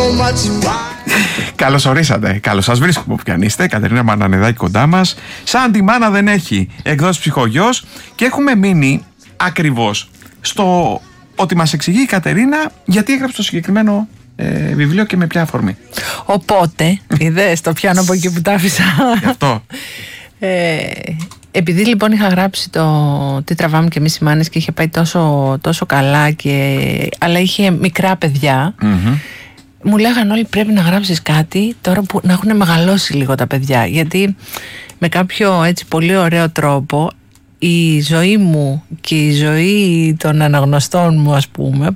Καλώς ορίσατε. Καλώς σας βρίσκουμε όπου κι αν είστε. Κατερίνα Μανανεδάκη κοντά μας. Σαν τη μάνα δεν έχει, εκδόσεις Ψυχογιός. Και έχουμε μείνει ακριβώς στο ότι μας εξηγεί η Κατερίνα γιατί έγραψε το συγκεκριμένο βιβλίο και με ποια αφορμή. Οπότε, είδες, το πιάνω από εκεί που τα άφησα. Γι' αυτό. Επειδή λοιπόν είχα γράψει το «Τι τραβάμε κι εμείς οι μάνες» και είχε πάει τόσο καλά αλλά είχε μικρά παιδιά, μου λέγαν όλοι πρέπει να γράψεις κάτι τώρα που να έχουν μεγαλώσει λίγο τα παιδιά, γιατί με κάποιο έτσι πολύ ωραίο τρόπο η ζωή μου και η ζωή των αναγνωστών μου, ας πούμε,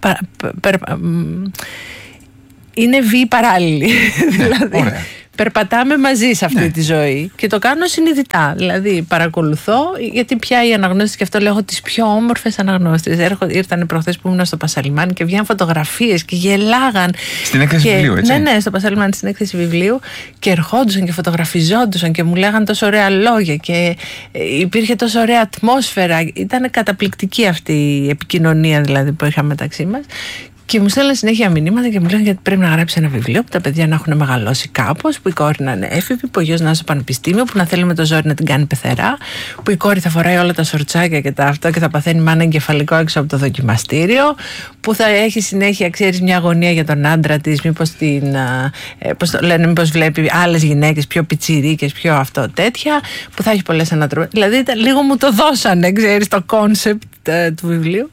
είναι βίοι παράλληλοι. Δηλαδή ωραία. Περπατάμε μαζί σε αυτή τη ζωή και το κάνω συνειδητά. Δηλαδή παρακολουθώ, γιατί πια οι αναγνώστες, και αυτό λέω, τις πιο όμορφες αναγνώστες ήρθαν προχθές που ήμουν στο Πασαλιμάνι και βγαίνουν φωτογραφίες και γελάγαν. Στην έκθεση βιβλίου, έτσι. Ναι, στο Πασαλιμάνι, στην έκθεση βιβλίου, και ερχόντουσαν και φωτογραφιζόντουσαν και μου λέγαν τόσο ωραία λόγια και υπήρχε τόσο ωραία ατμόσφαιρα. Ήταν καταπληκτική αυτή η επικοινωνία δηλαδή που είχαμε μεταξύ μας. Και μου στέλνουν συνέχεια μηνύματα και μου λένε γιατί πρέπει να γράψει ένα βιβλίο που τα παιδιά να έχουν μεγαλώσει κάπως, που η κόρη να είναι έφηβη, που ο γιος να είναι στο πανεπιστήμιο, που να θέλει με το ζόρι να την κάνει πεθερά, που η κόρη θα φοράει όλα τα σορτσάκια και τα αυτό και θα παθαίνει μάνα εγκεφαλικό έξω από το δοκιμαστήριο, που θα έχει συνέχεια, ξέρεις, μια αγωνία για τον άντρα της, μήπως βλέπει άλλες γυναίκες πιο πιτσιρίκες, πιο αυτό τέτοια, που θα έχει πολλές ανατροπές. Δηλαδή λίγο μου το δώσανε, ξέρεις, το κόνσεπτ του βιβλίου.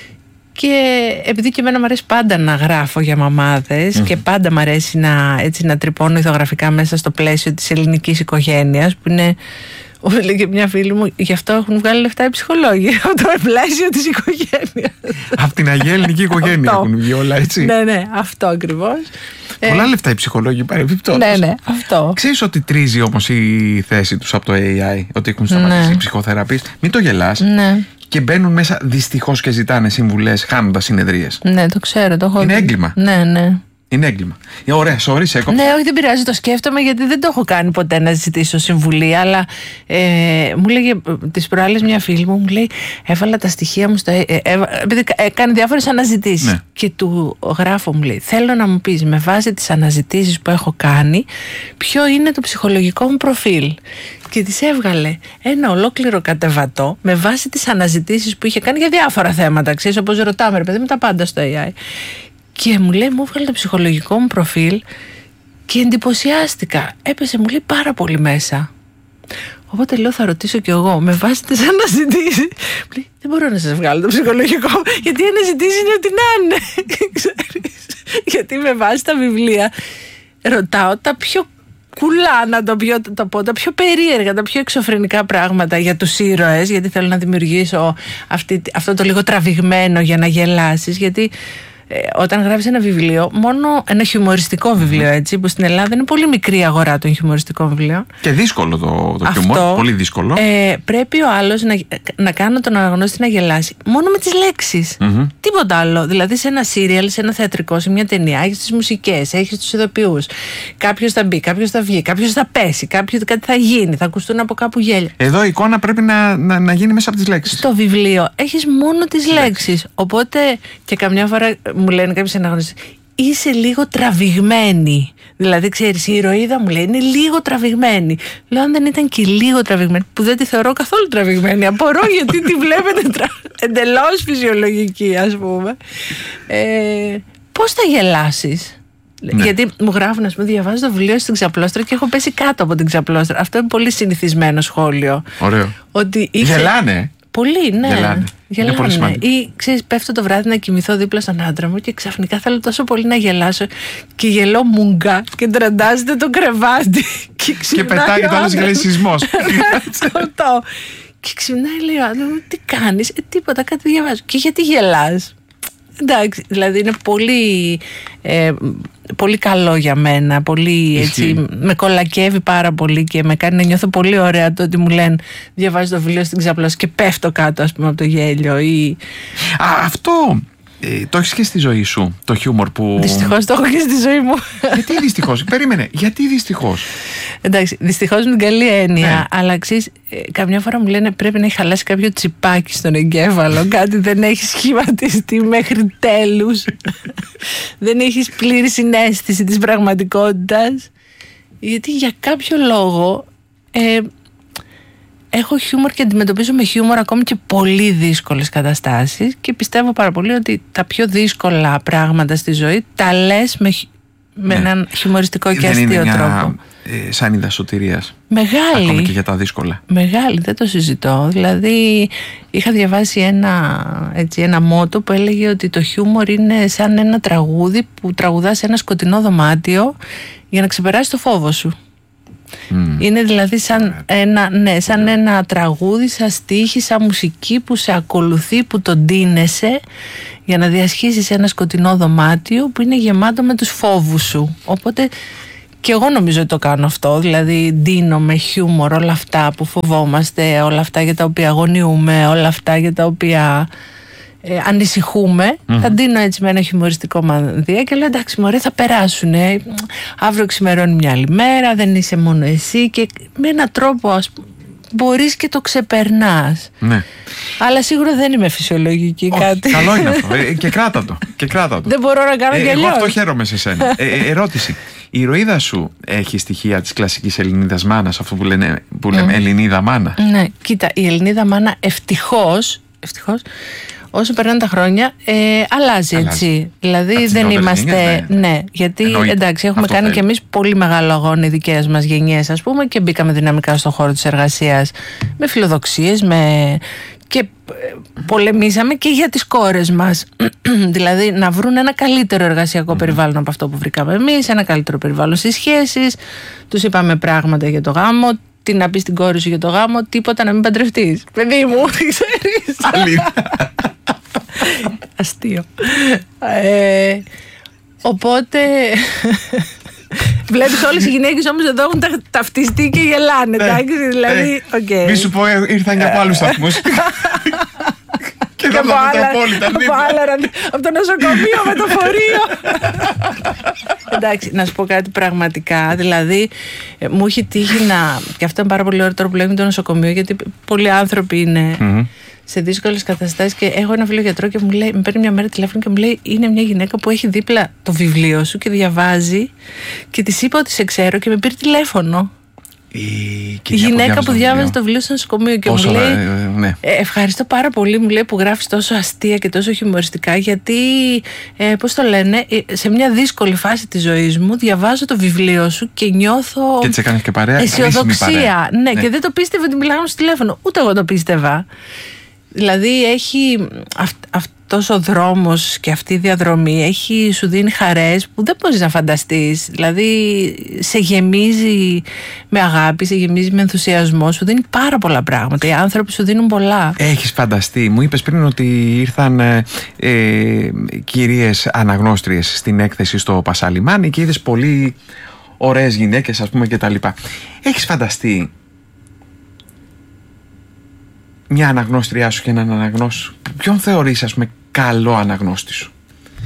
Και επειδή και εμένα μου αρέσει πάντα να γράφω για μαμάδες και πάντα μου αρέσει να τρυπώνω ηθογραφικά μέσα στο πλαίσιο της ελληνικής οικογένειας, που είναι, όπως λέει και μια φίλη μου, γι' αυτό έχουν βγάλει λεφτά οι ψυχολόγοι, από το πλαίσιο της οικογένειας. Από την Αγία Ελληνική οικογένεια έχουν βγει όλα, έτσι. Ναι, αυτό ακριβώς. Πολλά λεφτά οι ψυχολόγοι παρεμπιπτόντως. Ναι, αυτό. Ξέρεις ότι τρίζει όμως η θέση τους από το AI, ότι έχουν σταματήσει οι ψυχοθεραπείς. Μην το γελάς. Ναι. Και μπαίνουν μέσα δυστυχώς και ζητάνε συμβουλές χάνοντας συνεδρίες. Ναι, το ξέρω, το έχω δει. Είναι έγκλημα. Ναι. Είναι έγκλημα. Ωραία, sorry, σε έκοψα. Ναι, όχι, δεν πειράζει, το σκέφτομαι γιατί δεν το έχω κάνει ποτέ να ζητήσω συμβουλή. Αλλά μου λέγε τις προάλλες μια φίλη μου λέει, έβαλα τα στοιχεία μου επειδή έκανε διάφορες αναζητήσεις. Ναι. Και του γράφω, μου λέει, θέλω να μου πεις με βάση τις αναζητήσεις που έχω κάνει, ποιο είναι το ψυχολογικό μου προφίλ. Και της έβγαλε ένα ολόκληρο κατεβατό με βάση τις αναζητήσεις που είχε κάνει για διάφορα θέματα. Ξέρεις, όπως ρωτάμε, ρε παιδί μου, τα πάντα στο AI. Και μου λέει, μου έβγαλε το ψυχολογικό μου προφίλ και εντυπωσιάστηκα. Έπεσε, μου λέει, πάρα πολύ μέσα. Οπότε λέω, θα ρωτήσω κι εγώ με βάση τις αναζητήσεις. Μου λέει, δεν μπορώ να σας βγάλω το ψυχολογικό, γιατί οι αναζητήσεις είναι ό,τι να είναι. Ξέρεις, γιατί με βάση τα βιβλία ρωτάω τα πιο κουλά, να το πω, τα πιο περίεργα, τα πιο εξωφρενικά πράγματα για τους ήρωες, γιατί θέλω να δημιουργήσω αυτό το λίγο τραβηγμένο για να γελάσεις, γιατί όταν γράφεις ένα βιβλίο, μόνο ένα χιουμοριστικό βιβλίο, έτσι, που στην Ελλάδα είναι πολύ μικρή αγορά των χιουμοριστικών βιβλίων. Και δύσκολο το χιούμορ, πολύ δύσκολο. Πρέπει ο άλλος να κάνω τον αναγνώστη να γελάσει μόνο με τις λέξεις. Τίποτα άλλο. Δηλαδή σε ένα σύριαλ, σε ένα θεατρικό, σε μια ταινία, έχεις τις μουσικές, έχεις τους ηθοποιούς. Κάποιος θα μπει, κάποιος θα βγει, κάποιος θα πέσει, κάτι θα γίνει, θα ακουστούν από κάπου γέλια. Εδώ η εικόνα πρέπει να γίνει μέσα από τις λέξεις. Στο βιβλίο έχεις μόνο τις λέξεις. Οπότε και καμιά φορά μου λένε κάποιοι αναγνώστες, είσαι λίγο τραβηγμένη. Δηλαδή, ξέρεις, η ηρωίδα μου λέει είναι λίγο τραβηγμένη. Λέω, αν δεν ήταν και λίγο τραβηγμένη, που δεν τη θεωρώ καθόλου τραβηγμένη, απορώ γιατί τη βλέπετε εντελώς φυσιολογική, ας πούμε. Πώς θα γελάσεις? Ναι. Γιατί μου γράφουν, ας πούμε, διαβάζω το βιβλίο στην Ξαπλώστρα και έχω πέσει κάτω από την Ξαπλώστρα. Αυτό είναι πολύ συνηθισμένο σχόλιο. Ωραίο. Ότι γελάνε. Πολύ, ναι. Γελάνε. Είναι πολύ σημαντικό. Ή ξέρεις, πέφτω το βράδυ να κοιμηθώ δίπλα στον άντρα μου και ξαφνικά θέλω τόσο πολύ να γελάσω και γελώ μουγκα και τραντάζεται το κρεβάτι. Και πετάει το άλλο γελάει σεισμός. Και ξυπνάει, λέει ο άντρας μου, τι κάνεις? Τίποτα, κάτι διαβάζω. Και γιατί γελάς? Εντάξει, δηλαδή είναι πολύ καλό για μένα, πολύ, έτσι, με κολακεύει πάρα πολύ και με κάνει να νιώθω πολύ ωραία το ότι μου λένε διαβάζω το βιβλίο στην Ξαπλώστρα και πέφτω κάτω, ας πούμε, από το γέλιο αυτό το έχεις και στη ζωή σου, το χιούμορ που... Δυστυχώς το έχω και στη ζωή μου. Γιατί δυστυχώς? Περίμενε, γιατί δυστυχώς? Εντάξει, δυστυχώς με την καλή έννοια, Ναι. αλλά ξέρεις, καμιά φορά μου λένε πρέπει να έχει χαλάσει κάποιο τσιπάκι στον εγκέφαλο, κάτι δεν έχει σχηματιστεί μέχρι τέλους, δεν έχεις πλήρη συναίσθηση της πραγματικότητας, γιατί για κάποιο λόγο έχω χιούμορ και αντιμετωπίζω με χιούμορ ακόμη και πολύ δύσκολες καταστάσεις και πιστεύω πάρα πολύ ότι τα πιο δύσκολα πράγματα στη ζωή τα λες με έναν χιουμοριστικό και αστείο τρόπο. Σανίδα σωτηρίας. Μεγάλη. Ακόμη και για τα δύσκολα. Μεγάλη, δεν το συζητώ. Δηλαδή, είχα διαβάσει ένα μότο που έλεγε ότι το χιούμορ είναι σαν ένα τραγούδι που τραγουδάς σε ένα σκοτεινό δωμάτιο για να ξεπεράσει το φόβο σου. Είναι δηλαδή σαν ένα τραγούδι, σαν στίχη, σαν μουσική που σε ακολουθεί, που τον ντύνεσαι για να διασχίσεις ένα σκοτεινό δωμάτιο που είναι γεμάτο με τους φόβους σου. Οπότε και εγώ νομίζω ότι το κάνω αυτό, δηλαδή ντύνω με χιούμορ όλα αυτά που φοβόμαστε, όλα αυτά για τα οποία αγωνιούμε, όλα αυτά για τα οποία ανησυχούμε. Θα ντύνω έτσι με ένα χιουμοριστικό μανδύα και λέω εντάξει μωρέ, θα περάσουνε, αύριο ξημερώνει μια άλλη μέρα, δεν είσαι μόνο εσύ, και με έναν τρόπο μπορείς και το ξεπερνάς. Ναι. Αλλά σίγουρα δεν είμαι φυσιολογική. Όχι, κάτι. Καλό είναι αυτό. Και κράτα το. Δεν μπορώ να κάνω κι αλλιώς. Εγώ αυτό χαίρομαι σε σένα. Ερώτηση. Η ηρωίδα σου έχει στοιχεία της κλασικής Ελληνίδας μάνας, αυτό που λέμε Ελληνίδα μάνα? Ναι, κοίτα, η Ελληνίδα μάνα ευτυχώς, όσο περνάνε τα χρόνια, αλλάζει έτσι. Δηλαδή δεν είμαστε. Ναι, γιατί εντάξει, έχουμε κάνει κι εμείς πολύ μεγάλο αγώνα οι δικές μας γενιές, ας πούμε, και μπήκαμε δυναμικά στον χώρο της εργασίας με φιλοδοξίες, και πολεμήσαμε και για τις κόρες μας. Δηλαδή να βρουν ένα καλύτερο εργασιακό περιβάλλον από αυτό που βρήκαμε εμείς, ένα καλύτερο περιβάλλον στις σχέσεις. Τους είπαμε πράγματα για το γάμο. Τι να πεις στην κόρη σου για το γάμο? Τίποτα, να μην παντρευτείς. Παιδί μου, ξέρεις. Αστείο. Οπότε βλέπεις όλες οι γυναίκες όμως εδώ έχουν ταυτιστεί και γελάνε. Εντάξει, δηλαδή, οκ. Μη σου πω, ήρθαν και από άλλους σταθμούς. Και από το νοσοκομείο με το φορείο. Εντάξει, να σου πω κάτι πραγματικά. Δηλαδή, μου έχει τύχει και αυτό είναι πάρα πολύ ωραίο τώρα που λέμε το νοσοκομείο, γιατί πολλοί άνθρωποι είναι σε δύσκολες καταστάσεις. Και έχω ένα φίλο γιατρό και με παίρνει μια μέρα τηλέφωνο και μου λέει: είναι μια γυναίκα που έχει δίπλα το βιβλίο σου και διαβάζει, και της είπα ότι σε ξέρω και με πήρε τηλέφωνο. Η γυναίκα που διάβαζε το βιβλίο στο νοσοκομείο και μου λέει: ναι. Ευχαριστώ πάρα πολύ, μου λέει, που γράφεις τόσο αστεία και τόσο χιουμοριστικά, γιατί πώς το λένε, σε μια δύσκολη φάση της ζωής μου διαβάζω το βιβλίο σου και νιώθω και έτσι έκανες και παρέα, αισιοδοξία. Ναι, και δεν το πίστευα ότι μιλάγαμε στο τηλέφωνο. Ούτε εγώ το πίστευα. Δηλαδή έχει αυτός ο δρόμος και αυτή η διαδρομή σου δίνει χαρές που δεν μπορείς να φανταστείς. Δηλαδή σε γεμίζει με αγάπη, σε γεμίζει με ενθουσιασμό, σου δίνει πάρα πολλά πράγματα. Οι άνθρωποι σου δίνουν πολλά. Έχεις φανταστεί? Μου είπες πριν ότι ήρθαν κυρίες αναγνώστριες στην έκθεση στο Πασαλιμάνι και είδες πολύ ωραίες γυναίκες, ας πούμε, και τα λοιπά. Έχεις φανταστεί μια αναγνώστριά σου και έναν αναγνώστη σου? Ποιον θεωρείς, ας πούμε, καλό αναγνώστη σου?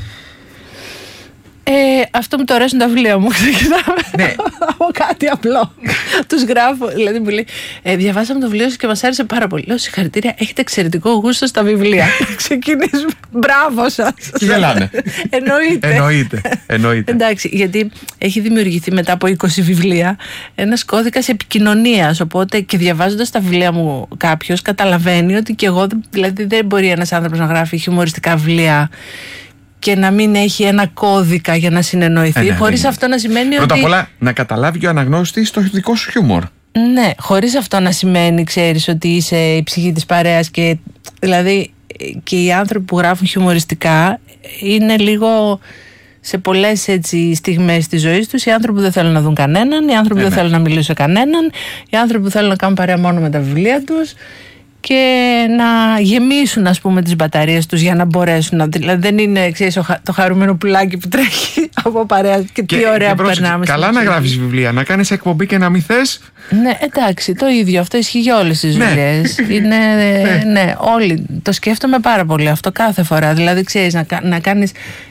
Αυτό μου το αρέσουν τα βιβλία μου. Ξεκινάμε από κάτι απλό. Τους γράφω, δηλαδή μου λέει: διαβάσαμε το βιβλίο σου και μας άρεσε πάρα πολύ. Λέω: συγχαρητήρια, έχετε εξαιρετικό γούστο στα βιβλία. Ξεκινήσουμε. Μπράβο σας. Γελάνε. Εννοείται. Εντάξει, γιατί έχει δημιουργηθεί μετά από 20 βιβλία ένας κώδικας επικοινωνίας. Οπότε και διαβάζοντας τα βιβλία μου, κάποιος καταλαβαίνει ότι και εγώ, δηλαδή δεν μπορεί ένας άνθρωπος να γράφει χιουμοριστικά βιβλία και να μην έχει ένα κώδικα για να συνεννοηθεί, χωρίς αυτό να σημαίνει πρώτα απ' όλα να καταλάβει ο αναγνώστης το δικό σου χιούμορ. Ναι, χωρίς αυτό να σημαίνει, ξέρεις, ότι είσαι η ψυχή της παρέας. Και δηλαδή και οι άνθρωποι που γράφουν χιουμοριστικά είναι λίγο σε πολλές έτσι στιγμές της ζωής τους οι άνθρωποι που δεν θέλουν να δουν κανέναν, οι άνθρωποι που δεν θέλουν να μιλήσουν σε κανέναν, οι άνθρωποι που θέλουν να κάνουν παρέα μόνο με τα βιβλία τους και να γεμίσουν, ας πούμε, τις μπαταρίες τους για να μπορέσουν να... Δηλαδή δεν είναι, ξέρεις, το χαρούμενο πουλάκι που τρέχει από παρέα και τι ωραία που περνάμε. Καλά να γράφεις βιβλία, να κάνεις εκπομπή και να μην θες. Ναι, εντάξει, το ίδιο, αυτό ισχύει για όλες τις δουλειές. Ναι, όλοι, το σκέφτομαι πάρα πολύ αυτό κάθε φορά. Δηλαδή, ξέρεις, να κάνεις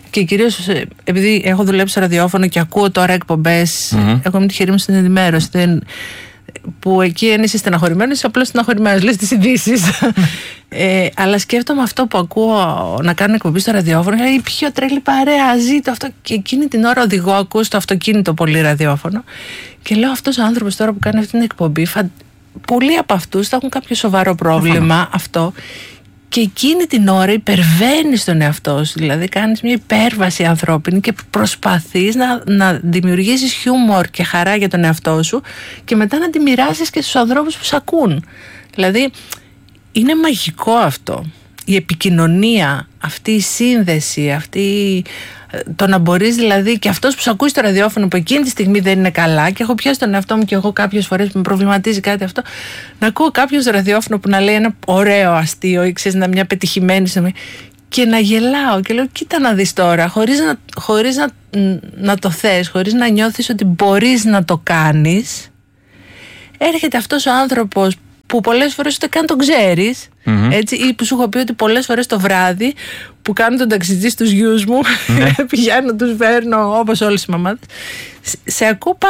Και κυρίως επειδή έχω δουλέψει στο ραδιόφωνο και ακούω τώρα εκπομπές, έχω με τη χέρι μου στην ενημέρωση. Που εκεί αν είσαι στεναχωρημένος, είσαι απλώς στεναχωρημένος, λες τις ειδήσεις. Αλλά σκέφτομαι αυτό που ακούω να κάνω εκπομπή στο ραδιόφωνο, η πιο τρελή παρέα, ζήτω αυτό. Και εκείνη την ώρα οδηγώ, ακούω στο αυτοκίνητο πολύ ραδιόφωνο. Και λέω, αυτός ο άνθρωπος τώρα που κάνει αυτή την εκπομπή, πολλοί από αυτούς θα έχουν κάποιο σοβαρό πρόβλημα αυτό. Και εκείνη την ώρα υπερβαίνεις τον εαυτό σου, δηλαδή κάνεις μια υπέρβαση ανθρώπινη και προσπαθείς να δημιουργήσεις χιούμορ και χαρά για τον εαυτό σου και μετά να τη μοιράσεις και στους ανθρώπους που σ' ακούν. Δηλαδή είναι μαγικό αυτό. Η επικοινωνία, αυτή η σύνδεση, το να μπορείς δηλαδή και αυτός που σου ακούει στο ραδιόφωνο που εκείνη τη στιγμή δεν είναι καλά, και έχω πιάσει τον εαυτό μου και εγώ κάποιες φορές που με προβληματίζει κάτι αυτό, να ακούω κάποιο στο ραδιόφωνο που να λέει ένα ωραίο αστείο ή ξέρεις μια πετυχημένη και να γελάω και λέω κοίτα να δεις τώρα, χωρίς να το θες, χωρίς να νιώθεις ότι μπορείς να το κάνεις, έρχεται αυτός ο άνθρωπος που πολλές φορές ούτε καν τον ξέρεις, έτσι, ή που σου έχω πει ότι πολλές φορές το βράδυ που κάνω τον ταξιτζή στους γιους μου, πηγαίνω, τους φέρνω όπως όλες οι μαμάδες, σε ακούω